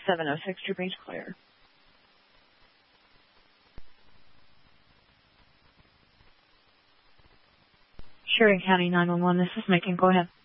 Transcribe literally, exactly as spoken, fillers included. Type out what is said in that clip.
seven oh six, your range clear. Sheridan County nine one one, this is Macon. Go ahead.